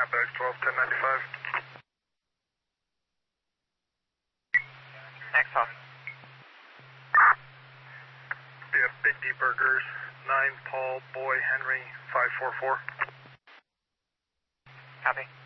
Apex 12-1095. Next talk. We have Big D Burgers, 9 Paul Boy Henry 544. Copy.